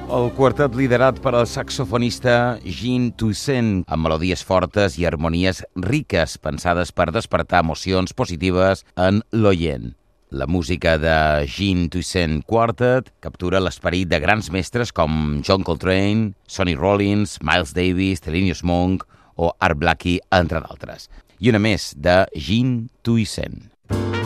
El quartet liderat per el saxofonista Jean Toussaint, amb melodies fortes i harmonies riques pensades per despertar emocions positives en l'oient. La música de Jean Toussaint Quartet captura l'esperit de grans mestres com John Coltrane, Sonny Rollins, Miles Davis, Thelonious Monk o Art Blakey, entre d'altres. I una més de Jean Toussaint.